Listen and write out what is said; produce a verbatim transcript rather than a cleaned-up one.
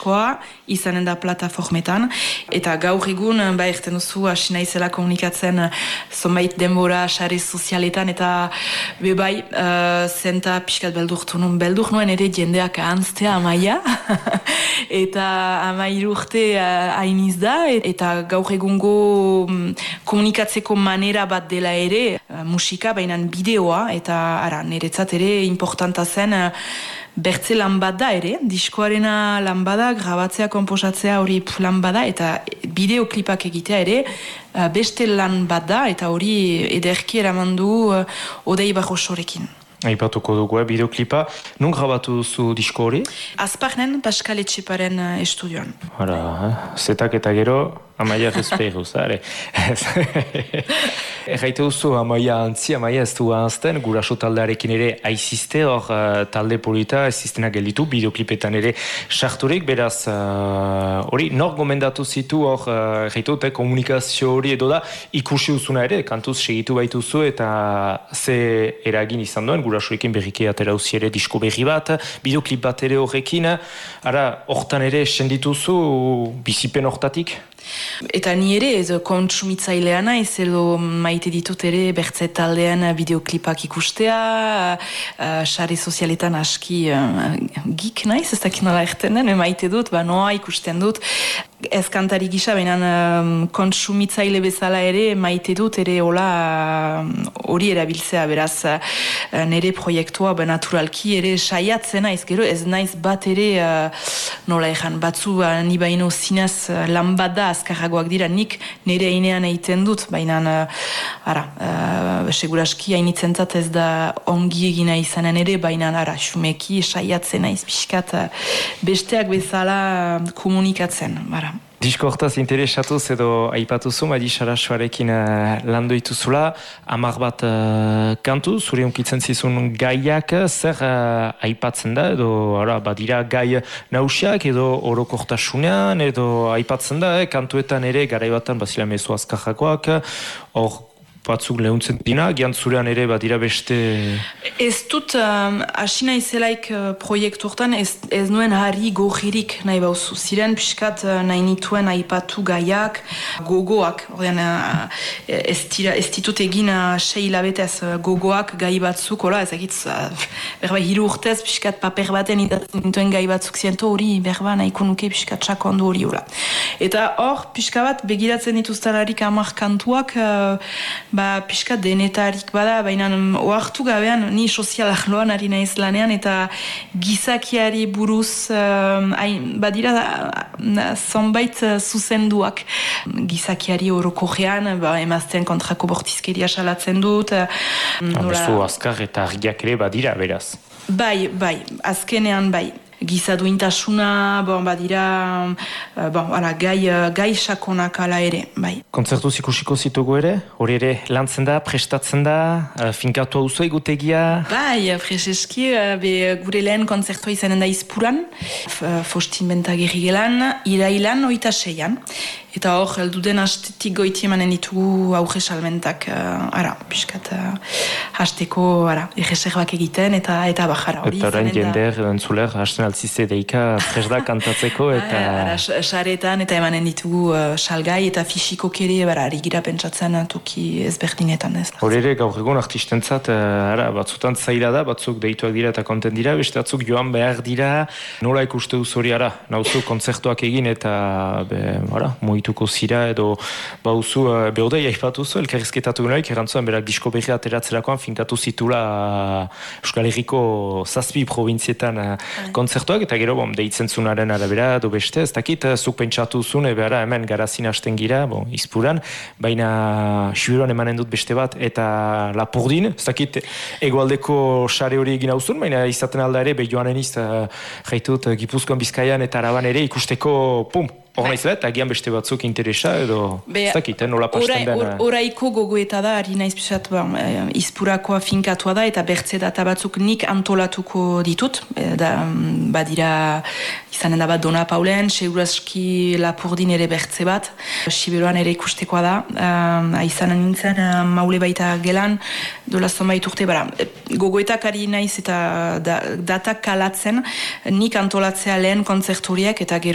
diskoa, izanen da plataformetan, eta gaur egun, ba, erten duzu, hasi naizela komunikatzen zonbait denbora sare sozialetan, eta bebai, uh, zenta pixkat beldurtu nuen, beldur nuen ere jendeak ahantztea amaia, eta amairu urte hainiz da, eta gaur egungo um, komunikatzeko manera bat dela ere, uh, musika, baina bideoa, eta ara, niretzat ere importanta zen, uh, bertze lan bat da ere, diskoarena lan bada, grabatzea, komposatzea hori lan bada, eta bideoklipak egitea ere, uh, beste lan bat da, eta hori ederki eraman du uh, Odei Barrosorekin. Aipatuko dugu, eh, bideoklipa. Nun grabatu duzu disko hori? Azparnen, Pascal Etxeparen uh, estudioan. Hora, eh? Zetak eta gero, Amaia respeiru, zare. Erraite duzu, Amaia antzi, Amaia ez du ahazten, guraso taldearekin ere aizizte, hor uh, talde polita, aiziztena gelditu, bideoklipetan ere sarturik, beraz, hori, uh, nor gomendatu zitu, hor, uh, erraite dute, komunikazio hori edo da, ikusi uzuna ere, kantuz segitu baituzu, eta ze eragin izan duen, gurasoekin berriki atera uzi ere disko berri bat, bideoklip bat ere horrekin, ara, hortan ere sendituzu, bizipen hortatik? Eta ni ere, ez kontsumitzailea naiz, edo maite ditut ere bertze taldean bideoklipak ikustea, sare sozialetan aski uh, geek naiz, ez dakit nola erten den, maite dut, ba noa ikusten dut, ez kantari gisa, baina um, kontsumitzaile bezala ere maite dut ere hola hori uh, erabiltzea, beraz uh, nire proiektua ba, naturalki ere saiatzen naiz, gero ez naiz bat ere uh, nola egan, batzu uh, ni baino zinez uh, lan bat da azkarragoak dira, nik nire einean egiten dut, baina uh, ara, uh, seguraski hainitzentzat ez da ongi egina izanen ere, baina ara, xumeki saiatzen naiz pixkat uh, besteak bezala uh, komunikatzen, bara. Disko hortaz interesatuz edo aipatuzu, Madi Sarasuarekin uh, landu ituzula, hamar bat uh, kantu, zure unkitzen zizun gaiak, zer uh, aipatzen da, edo ara, badira gai nausiak, edo orokortasunean, edo aipatzen da, eh, kantuetan ere, garaibatan bazila mezu azkajakoak, hor, batzuk lehuntzen dina, giantzurean ere badira beste... Ez dut, um, asina izelaik uh, proiektu hortan, ez, ez nuen harri gogirik nahi bauzu. Ziren pixkat uh, nahi nituen aipatu gaiak, gogoak. Ordean, uh, ez, tira, ez ditut egin uh, sei hilabetez uh, gogoak gai batzuk, hola, ez egitz, uh, berba hiru urtez pixkat paper baten idatzen nituen gai batzuk ziento hori, berba nahiko nuke pixkat txakondo hori, hola. Eta hor, pixka bat, begiratzen dituztalarik hamar kantuak, uh, ba, pixka denetarik bada, baina ohartu gabean, ni sozial ahloan ari naiz lanean, eta gizakiari buruz, um, hain, badira uh, zonbait uh, zuzenduak. Gizakiari orokorrean, ba, emazten kontrako bortizkeria salatzen dut. Uh, Amestu azkar eta argiak ere badira, beraz. Bai, bai, azkenean bai. Giza duintasuna, bon, badira, bon, ala, gai, gai sakonak ala ere, bai. Kontzertuz ikusiko zitugu ere? Hori ere lantzen da, prestatzen da, finkatu hau zu egutegia? Bai, freseski, be, gure lehen kontzertua izanen da Izpuran, Fostin Bentagerri gelan, irailan, oita seian. Eta hor, elduden hastetik goiti emanen ditugu aurre salmentak, uh, ara, piskat, uh, hasteko, ara, egeserbak egiten, eta eta bajara hori. Eta orain jender, entzuler, hasten altzizte deika presda kantatzeko, eta... Ara, saretan, eta emanen ditugu uh, salgai, eta fisiko kere, bara, arigira pentsatzen toki ezberdinetan, ez. Hori ere, gaur egun artistentzat, uh, ara, batzutan zaila da, batzuk deituak dira eta konten dira, beste batzuk joan behar dira, nola ikuste duz hori, ara, nauzu kontzertuak egin, eta, be, ara, tuko zira edo bauzu uh, behodei aipatuzu, elkarrizketatu gunaik, erantzuan berak disko berri ateratzerakoan finkatu zitula uh, Euskal Herriko zazpi provintzietan uh, kontzertuak, eta gero bom, deitzen zunaren arabera, do beste, ez dakit, uh, zuk pentsatu zuen, ebera hemen garazin hasten gira, bon, Izpuran, baina Xuberoan emanen dut beste bat, eta Lapurdin, ez dakit, egoaldeko sare hori egin hauzun, baina izaten alda ere, behioanen iz, uh, jaitut, uh, Gipuzkoan, Bizkaian eta Araban ere ikusteko, pum, hor nahiz bat, agian beste batzuk interesa, edo ez dakit, nola pasten den. Oraiko gogoeta da, ari naiz pisat, Izpurakoa finkatua da, eta bertze data batzuk nik antolatuko ditut, da, badira izanen da bat Dona Paulen, seguraski Lapurdin ere bertze bat, Siberuan ere ikustekoa da, uh, izanen nintzen, uh, maule baita gelan, dola zonbait urte, bara, gogoetak ari naiz eta da, datak kalatzen, nik antolatzea lehen kontzertoriak, eta gero